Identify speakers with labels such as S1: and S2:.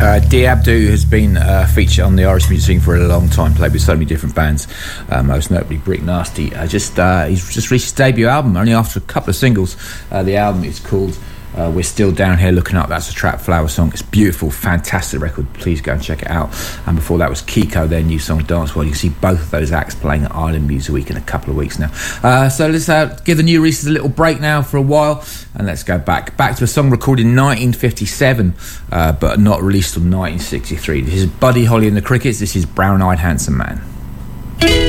S1: Diabdo has been featured on the Irish music scene for a long time, played with so many different bands, most notably Brick Nasty. He's just released his debut album only after a couple of singles. The album is called We're Still Down Here Looking Up. That's a Trap Flower song. It's beautiful, fantastic record. Please go and check it out. And before that was Kiko, their new song Dance World. You can see both of those acts playing at Island Music Week in a couple of weeks now. So let's give the new releases a little break now for a while, and let's go back to a song recorded in 1957 but not released till 1963. This is Buddy Holly and the Crickets. This is Brown Eyed Handsome Man.